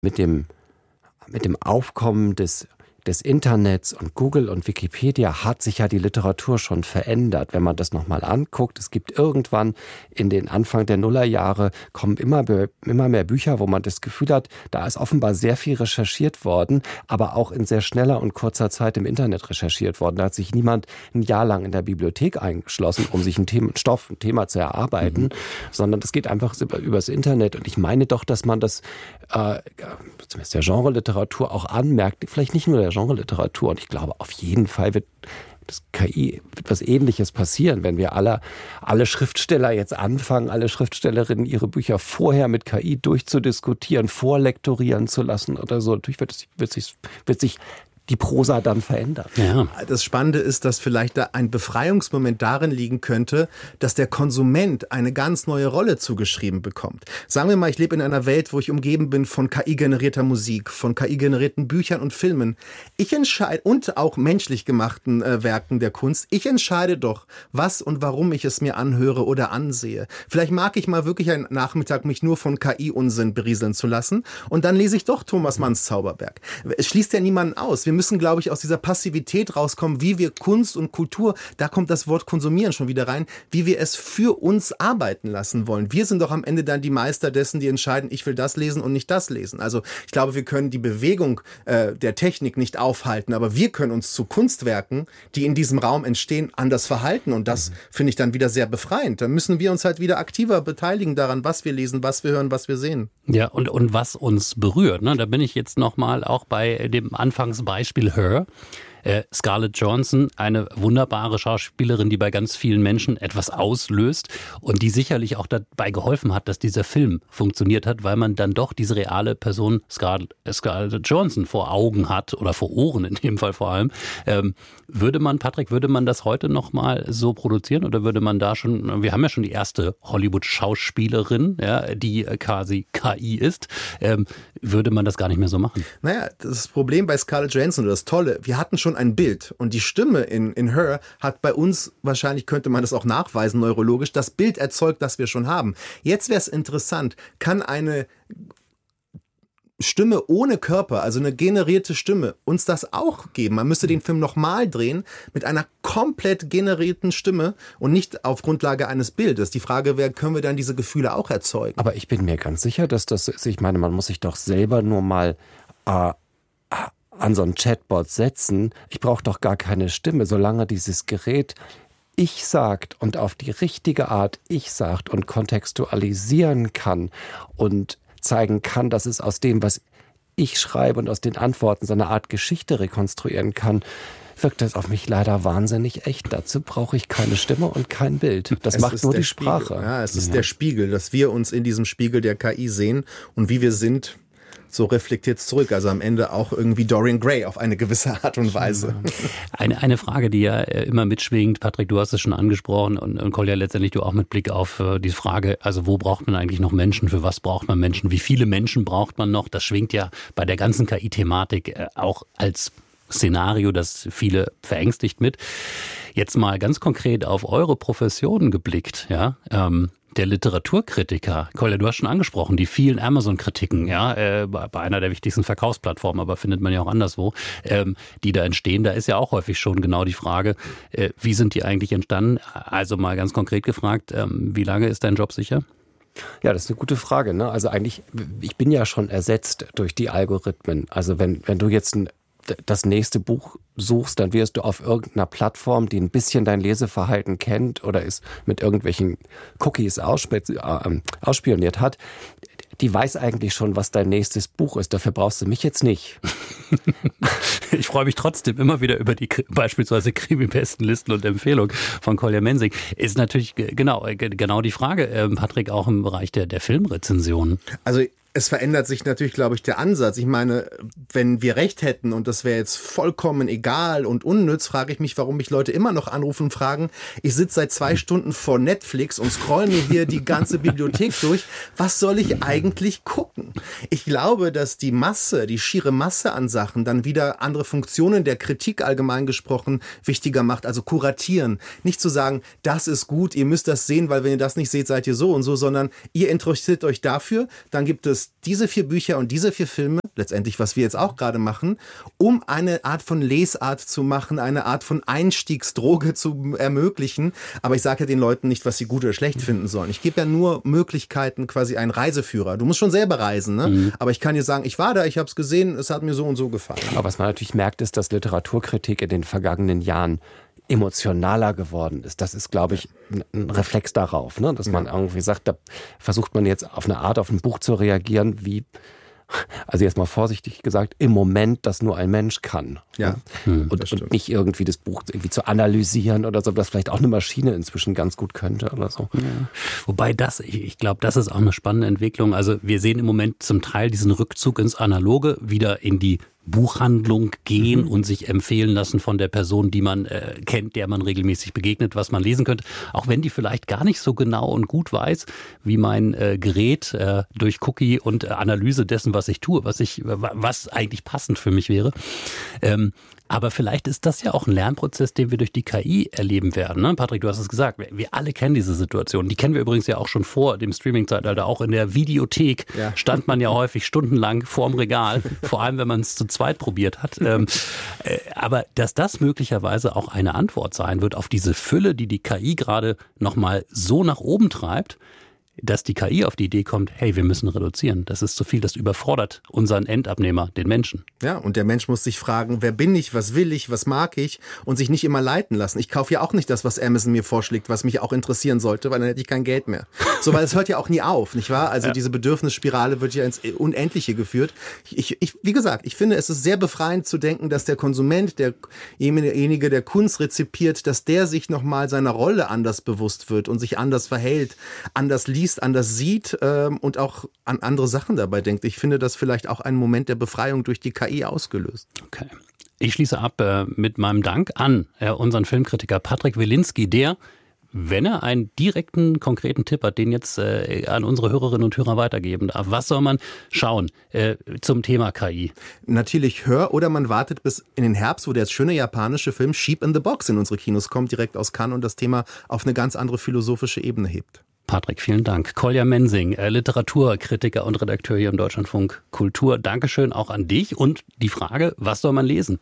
Mit dem Aufkommen des Internets und Google und Wikipedia hat sich ja die Literatur schon verändert. Wenn man das nochmal anguckt, es gibt irgendwann in den Anfang der Nullerjahre kommen immer mehr Bücher, wo man das Gefühl hat, da ist offenbar sehr viel recherchiert worden, aber auch in sehr schneller und kurzer Zeit im Internet recherchiert worden. Da hat sich niemand ein Jahr lang in der Bibliothek eingeschlossen, um sich ein Thema zu erarbeiten, sondern das geht einfach übers Internet. Und ich meine doch, dass man das zumindest der Genre-Literatur auch anmerkt, vielleicht nicht nur der Genre-Literatur. Und ich glaube, auf jeden Fall wird das KI etwas Ähnliches passieren, wenn wir alle Schriftsteller jetzt anfangen, alle Schriftstellerinnen ihre Bücher vorher mit KI durchzudiskutieren, vorlektorieren zu lassen oder so. Natürlich wird sich die Prosa dann verändert. Ja. Das Spannende ist, dass vielleicht da ein Befreiungsmoment darin liegen könnte, dass der Konsument eine ganz neue Rolle zugeschrieben bekommt. Sagen wir mal, ich lebe in einer Welt, wo ich umgeben bin von KI-generierter Musik, von KI-generierten Büchern und Filmen. Ich entscheide, und auch menschlich gemachten Werken der Kunst, ich entscheide doch, was und warum ich es mir anhöre oder ansehe. Vielleicht mag ich mal wirklich einen Nachmittag mich nur von KI-Unsinn berieseln zu lassen und dann lese ich doch Thomas Manns Zauberberg. Es schließt ja niemanden aus. Wir müssen, glaube ich, aus dieser Passivität rauskommen, wie wir Kunst und Kultur, da kommt das Wort konsumieren schon wieder rein, wie wir es für uns arbeiten lassen wollen. Wir sind doch am Ende dann die Meister dessen, die entscheiden, ich will das lesen und nicht das lesen. Also ich glaube, wir können die Bewegung der Technik nicht aufhalten, aber wir können uns zu Kunstwerken, die in diesem Raum entstehen, anders verhalten und das finde ich dann wieder sehr befreiend. Da müssen wir uns halt wieder aktiver beteiligen daran, was wir lesen, was wir hören, was wir sehen. Ja, und was uns berührt, ne? Da bin ich jetzt nochmal auch bei dem Anfangsbeispiel Her. Scarlett Johansson, eine wunderbare Schauspielerin, die bei ganz vielen Menschen etwas auslöst und die sicherlich auch dabei geholfen hat, dass dieser Film funktioniert hat, weil man dann doch diese reale Person Scarlett Johansson vor Augen hat oder vor Ohren in dem Fall vor allem. Würde man das heute nochmal so produzieren oder würde man da schon, wir haben ja schon die erste Hollywood-Schauspielerin, ja, die quasi KI ist, würde man das gar nicht mehr so machen? Naja, das Problem bei Scarlett Johansson, das Tolle, wir hatten schon ein Bild und die Stimme in Her hat bei uns, wahrscheinlich könnte man das auch nachweisen neurologisch, das Bild erzeugt, das wir schon haben. Jetzt wäre es interessant, kann eine Stimme ohne Körper, also eine generierte Stimme, uns das auch geben? Man müsste den Film nochmal drehen mit einer komplett generierten Stimme und nicht auf Grundlage eines Bildes. Die Frage wäre, können wir dann diese Gefühle auch erzeugen? Aber ich bin mir ganz sicher, dass das ist. Ich meine, man muss sich doch selber nur mal an so einen Chatbot setzen. Ich brauche doch gar keine Stimme, solange dieses Gerät ich sagt und auf die richtige Art ich sagt und kontextualisieren kann und zeigen kann, dass es aus dem, was ich schreibe und aus den Antworten so eine Art Geschichte rekonstruieren kann, wirkt das auf mich leider wahnsinnig echt. Dazu brauche ich keine Stimme und kein Bild. Das macht nur die Sprache. Ja, es ist der Spiegel, dass wir uns in diesem Spiegel der KI sehen und wie wir sind, so reflektiert es zurück. Also am Ende auch irgendwie Dorian Gray auf eine gewisse Art und Weise. Eine Frage, die ja immer mitschwingt, Patrick, du hast es schon angesprochen und Kolja letztendlich du auch mit Blick auf die Frage, also wo braucht man eigentlich noch Menschen, für was braucht man Menschen, wie viele Menschen braucht man noch? Das schwingt ja bei der ganzen KI-Thematik auch als Szenario, das viele verängstigt mit. Jetzt mal ganz konkret auf eure Profession geblickt, ja, der Literaturkritiker, Kolja, du hast schon angesprochen, die vielen Amazon-Kritiken, ja, bei einer der wichtigsten Verkaufsplattformen, aber findet man ja auch anderswo, die da entstehen. Da ist ja auch häufig schon genau die Frage, wie sind die eigentlich entstanden? Also mal ganz konkret gefragt, wie lange ist dein Job sicher? Ja, das ist eine gute Frage, ne? Also eigentlich, ich bin ja schon ersetzt durch die Algorithmen. Also wenn du jetzt das nächste Buch suchst, dann wirst du auf irgendeiner Plattform, die ein bisschen dein Leseverhalten kennt oder es mit irgendwelchen Cookies ausspioniert hat, die weiß eigentlich schon, was dein nächstes Buch ist. Dafür brauchst du mich jetzt nicht. Ich freue mich trotzdem immer wieder über die beispielsweise Krimi-Bestenlisten und Empfehlungen von Kolja Mensing. Ist natürlich genau die Frage, Patrick, auch im Bereich der Filmrezensionen. Also es verändert sich natürlich, glaube ich, der Ansatz. Ich meine, wenn wir recht hätten und das wäre jetzt vollkommen egal und unnütz, frage ich mich, warum mich Leute immer noch anrufen und fragen, ich sitze seit 2 Stunden vor Netflix und scroll mir hier die ganze Bibliothek durch. Was soll ich eigentlich gucken? Ich glaube, dass die schiere Masse an Sachen dann wieder andere Funktionen der Kritik allgemein gesprochen wichtiger macht. Also kuratieren. Nicht zu sagen, das ist gut, ihr müsst das sehen, weil wenn ihr das nicht seht, seid ihr so und so, sondern ihr interessiert euch dafür, dann gibt es es diese 4 Bücher und diese 4 Filme, letztendlich was wir jetzt auch gerade machen, um eine Art von Lesart zu machen, eine Art von Einstiegsdroge zu ermöglichen. Aber ich sage ja den Leuten nicht, was sie gut oder schlecht finden sollen. Ich gebe ja nur Möglichkeiten, quasi einen Reiseführer. Du musst schon selber reisen, ne? Aber ich kann dir sagen, ich war da, ich habe es gesehen, es hat mir so und so gefallen. Aber was man natürlich merkt, ist, dass Literaturkritik in den vergangenen Jahren emotionaler geworden ist. Das ist, glaube ich, ein Reflex darauf, ne? Dass man irgendwie sagt, da versucht man jetzt auf eine Art auf ein Buch zu reagieren, wie, also jetzt mal vorsichtig gesagt, im Moment das nur ein Mensch kann. Ja, und nicht irgendwie das Buch irgendwie zu analysieren oder so, das vielleicht auch eine Maschine inzwischen ganz gut könnte oder so. Ja. Wobei ich glaube, das ist auch eine spannende Entwicklung. Also wir sehen im Moment zum Teil diesen Rückzug ins Analoge, wieder in die Buchhandlung gehen und sich empfehlen lassen von der Person, die man kennt, der man regelmäßig begegnet, was man lesen könnte. Auch wenn die vielleicht gar nicht so genau und gut weiß, wie mein Gerät durch Cookie und Analyse dessen, was ich tue, was eigentlich passend für mich wäre. Aber vielleicht ist das ja auch ein Lernprozess, den wir durch die KI erleben werden. Ne? Patrick, du hast es gesagt, wir alle kennen diese Situation. Die kennen wir übrigens ja auch schon vor dem Streaming-Zeitalter. Auch in der Videothek stand man ja häufig stundenlang vorm Regal, vor allem wenn man es zu zweit probiert hat. Aber dass das möglicherweise auch eine Antwort sein wird auf diese Fülle, die KI gerade nochmal so nach oben treibt, dass die KI auf die Idee kommt, hey, wir müssen reduzieren. Das ist zu viel, das überfordert unseren Endabnehmer, den Menschen. Ja, und der Mensch muss sich fragen, wer bin ich, was will ich, was mag ich und sich nicht immer leiten lassen. Ich kaufe ja auch nicht das, was Amazon mir vorschlägt, was mich auch interessieren sollte, weil dann hätte ich kein Geld mehr. So, weil es hört ja auch nie auf, nicht wahr? Also diese Bedürfnisspirale wird ja ins Unendliche geführt. Wie gesagt, ich finde, es ist sehr befreiend zu denken, dass der Konsument, derjenige, der Kunst rezipiert, dass der sich nochmal seiner Rolle anders bewusst wird und sich anders verhält, anders liest, anders sieht und auch an andere Sachen dabei denkt. Ich finde das vielleicht auch einen Moment der Befreiung durch die KI ausgelöst. Okay. Ich schließe ab mit meinem Dank an unseren Filmkritiker Patrick Wilinski, der, wenn er einen direkten, konkreten Tipp hat, den jetzt an unsere Hörerinnen und Hörer weitergeben darf. Was soll man schauen zum Thema KI? Natürlich oder man wartet bis in den Herbst, wo der schöne japanische Film Sheep in the Box in unsere Kinos kommt, direkt aus Cannes und das Thema auf eine ganz andere philosophische Ebene hebt. Patrick, vielen Dank. Kolja Mensing, Literaturkritiker und Redakteur hier im Deutschlandfunk Kultur. Dankeschön auch an dich. Und die Frage, was soll man lesen?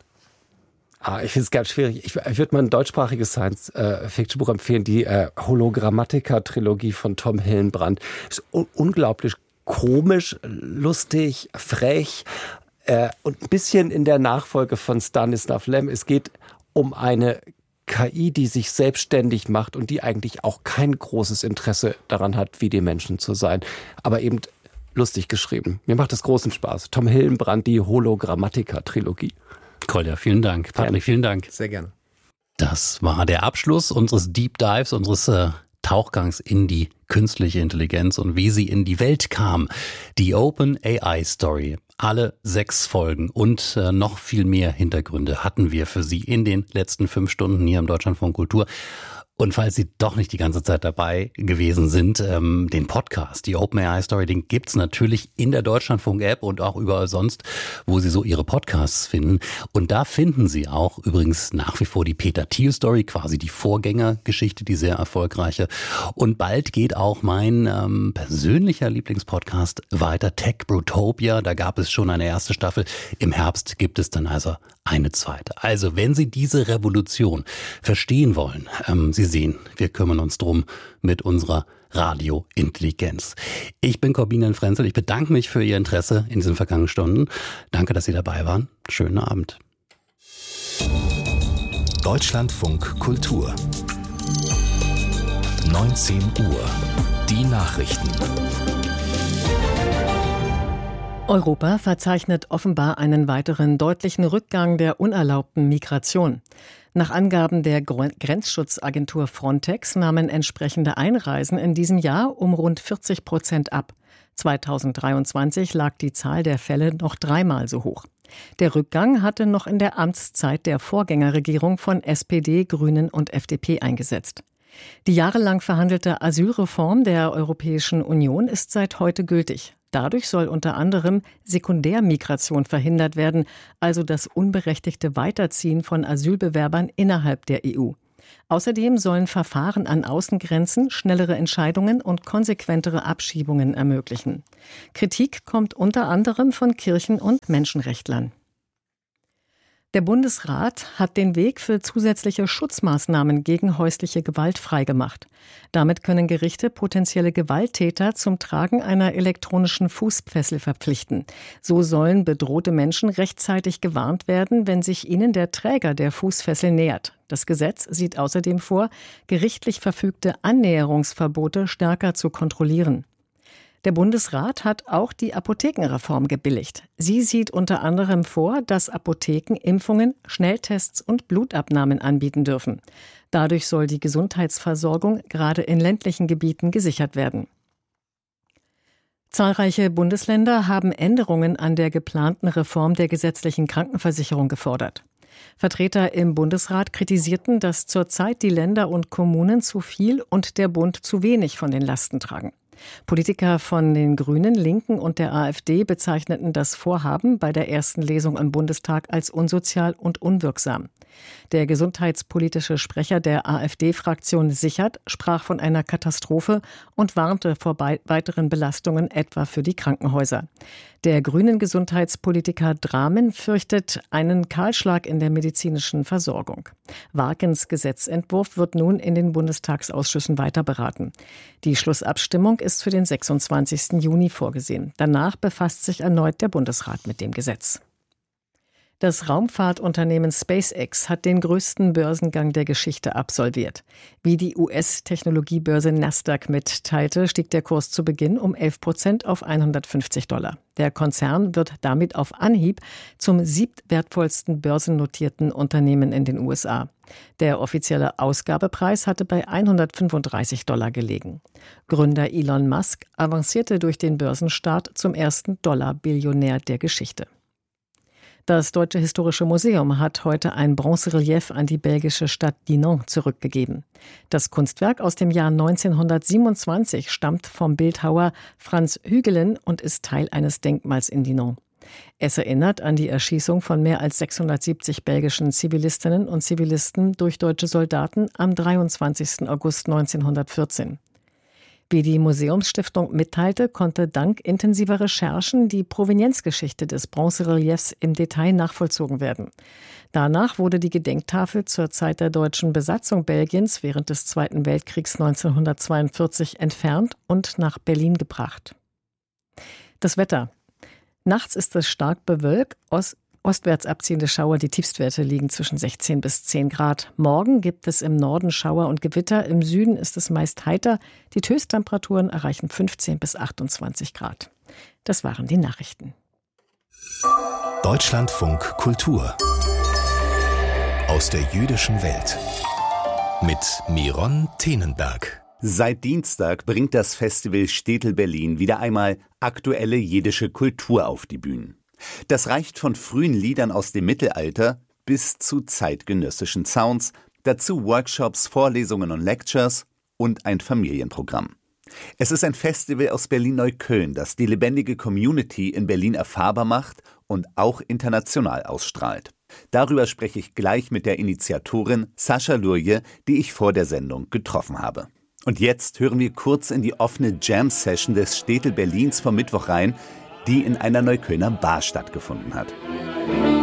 Ich finde es ganz schwierig. Ich würde mal ein deutschsprachiges Science-Fiction-Buch empfehlen, die Hologrammatica-Trilogie von Tom Hillenbrand. Ist unglaublich komisch, lustig, frech und ein bisschen in der Nachfolge von Stanislav Lem. Es geht um eine KI, die sich selbstständig macht und die eigentlich auch kein großes Interesse daran hat, wie die Menschen zu sein. Aber eben lustig geschrieben. Mir macht das großen Spaß. Tom Hillenbrand, die Hologrammatica-Trilogie. Kolja, vielen Dank. Patrick, vielen Dank. Sehr gerne. Das war der Abschluss unseres Deep Dives, unseres Tauchgangs in die künstliche Intelligenz und wie sie in die Welt kam. Die OpenAI Story. Alle 6 Folgen und noch viel mehr Hintergründe hatten wir für Sie in den letzten 5 Stunden hier im Deutschlandfunk Kultur. Und falls Sie doch nicht die ganze Zeit dabei gewesen sind, den Podcast, die OpenAI Story, den gibt's natürlich in der Deutschlandfunk-App und auch überall sonst, wo Sie so Ihre Podcasts finden. Und da finden Sie auch übrigens nach wie vor die Peter Thiel Story, quasi die Vorgängergeschichte, die sehr erfolgreiche. Und bald geht auch mein persönlicher Lieblingspodcast weiter, Tech Brutopia. Da gab es schon eine erste Staffel. Im Herbst gibt es dann also eine zweite. Also wenn Sie diese Revolution verstehen wollen, Sie sehen, wir kümmern uns drum mit unserer Radiointelligenz. Ich bin Corbinian Frenzel. Ich bedanke mich für Ihr Interesse in diesen vergangenen Stunden. Danke, dass Sie dabei waren. Schönen Abend. Deutschlandfunk Kultur 19 Uhr. Die Nachrichten. Europa verzeichnet offenbar einen weiteren deutlichen Rückgang der unerlaubten Migration. Nach Angaben der Grenzschutzagentur Frontex nahmen entsprechende Einreisen in diesem Jahr um rund 40% ab. 2023 lag die Zahl der Fälle noch 3-mal so hoch. Der Rückgang hatte noch in der Amtszeit der Vorgängerregierung von SPD, Grünen und FDP eingesetzt. Die jahrelang verhandelte Asylreform der Europäischen Union ist seit heute gültig. Dadurch soll unter anderem Sekundärmigration verhindert werden, also das unberechtigte Weiterziehen von Asylbewerbern innerhalb der EU. Außerdem sollen Verfahren an Außengrenzen schnellere Entscheidungen und konsequentere Abschiebungen ermöglichen. Kritik kommt unter anderem von Kirchen- und Menschenrechtlern. Der Bundesrat hat den Weg für zusätzliche Schutzmaßnahmen gegen häusliche Gewalt freigemacht. Damit können Gerichte potenzielle Gewalttäter zum Tragen einer elektronischen Fußfessel verpflichten. So sollen bedrohte Menschen rechtzeitig gewarnt werden, wenn sich ihnen der Träger der Fußfessel nähert. Das Gesetz sieht außerdem vor, gerichtlich verfügte Annäherungsverbote stärker zu kontrollieren. Der Bundesrat hat auch die Apothekenreform gebilligt. Sie sieht unter anderem vor, dass Apotheken Impfungen, Schnelltests und Blutabnahmen anbieten dürfen. Dadurch soll die Gesundheitsversorgung gerade in ländlichen Gebieten gesichert werden. Zahlreiche Bundesländer haben Änderungen an der geplanten Reform der gesetzlichen Krankenversicherung gefordert. Vertreter im Bundesrat kritisierten, dass zurzeit die Länder und Kommunen zu viel und der Bund zu wenig von den Lasten tragen. Politiker von den Grünen, Linken und der AfD bezeichneten das Vorhaben bei der ersten Lesung im Bundestag als unsozial und unwirksam. Der gesundheitspolitische Sprecher der AfD-Fraktion Sichert sprach von einer Katastrophe und warnte vor weiteren Belastungen etwa für die Krankenhäuser. Der grünen Gesundheitspolitiker Dramen fürchtet einen Kahlschlag in der medizinischen Versorgung. Warkens Gesetzentwurf wird nun in den Bundestagsausschüssen weiter beraten. Die Schlussabstimmung ist für den 26. Juni vorgesehen. Danach befasst sich erneut der Bundesrat mit dem Gesetz. Das Raumfahrtunternehmen SpaceX hat den größten Börsengang der Geschichte absolviert. Wie die US-Technologiebörse Nasdaq mitteilte, stieg der Kurs zu Beginn um 11% auf $150. Der Konzern wird damit auf Anhieb zum siebtwertvollsten börsennotierten Unternehmen in den USA. Der offizielle Ausgabepreis hatte bei $135 gelegen. Gründer Elon Musk avancierte durch den Börsenstart zum ersten Dollar-Billionär der Geschichte. Das Deutsche Historische Museum hat heute ein Bronzerelief an die belgische Stadt Dinant zurückgegeben. Das Kunstwerk aus dem Jahr 1927 stammt vom Bildhauer Franz Hügelen und ist Teil eines Denkmals in Dinant. Es erinnert an die Erschießung von mehr als 670 belgischen Zivilistinnen und Zivilisten durch deutsche Soldaten am 23. August 1914. Wie die Museumsstiftung mitteilte, konnte dank intensiver Recherchen die Provenienzgeschichte des Bronzereliefs im Detail nachvollzogen werden. Danach wurde die Gedenktafel zur Zeit der deutschen Besatzung Belgiens während des Zweiten Weltkriegs 1942 entfernt und nach Berlin gebracht. Das Wetter. Nachts ist es stark bewölkt, ostwärts abziehende Schauer, die Tiefstwerte liegen zwischen 16 bis 10 Grad. Morgen gibt es im Norden Schauer und Gewitter, im Süden ist es meist heiter. Die Höchsttemperaturen erreichen 15 bis 28 Grad. Das waren die Nachrichten. Deutschlandfunk Kultur aus der jüdischen Welt mit Miron Tenenberg. Seit Dienstag bringt das Festival Shtetl Berlin wieder einmal aktuelle jiddische Kultur auf die Bühnen. Das reicht von frühen Liedern aus dem Mittelalter bis zu zeitgenössischen Sounds, dazu Workshops, Vorlesungen und Lectures und ein Familienprogramm. Es ist ein Festival aus Berlin-Neukölln, das die lebendige Community in Berlin erfahrbar macht und auch international ausstrahlt. Darüber spreche ich gleich mit der Initiatorin Sascha Lurje, die ich vor der Sendung getroffen habe. Und jetzt hören wir kurz in die offene Jam-Session des Shtetl Berlins vom Mittwoch rein, die in einer Neuköllner Bar stattgefunden hat.